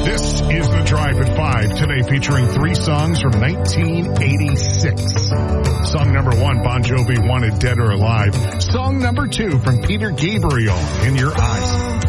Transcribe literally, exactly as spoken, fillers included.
This is The Drive at five, today featuring three songs from nineteen eighty-six. Song number one, Bon Jovi, Wanted Dead or Alive. Song number two from Peter Gabriel, In Your Eyes.